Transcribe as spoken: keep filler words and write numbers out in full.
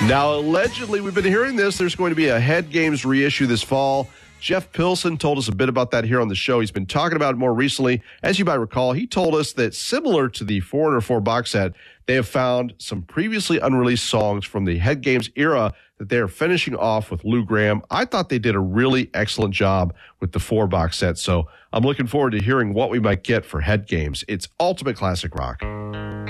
Now, allegedly, we've been hearing this. There's going to be a Head Games reissue this fall. Jeff Pilson told us a bit about that here on the show. He's been talking about it more recently. As you might recall, he told us that similar to the Foreigner four box set, they have found some previously unreleased songs from the Head Games era that they are finishing off with Lou Gramm. I thought they did a really excellent job with the four box set, so I'm looking forward to hearing what we might get for Head Games. It's Ultimate Classic Rock.